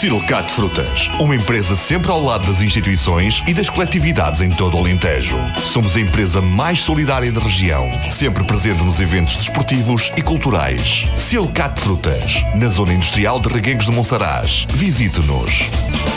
Silcat Frutas, uma empresa sempre ao lado das instituições e das coletividades em todo o Alentejo. Somos a empresa mais solidária da região, sempre presente nos eventos desportivos e culturais. Silcat Frutas, na zona industrial de Reguengos de Monsaraz. Visite-nos.